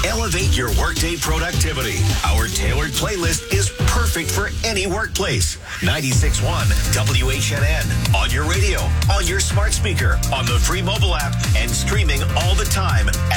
Elevate your workday productivity. Our tailored playlist is perfect for any workplace. 96.1 WHNN. On your radio, on your smart speaker, on the free mobile app, and streaming all the time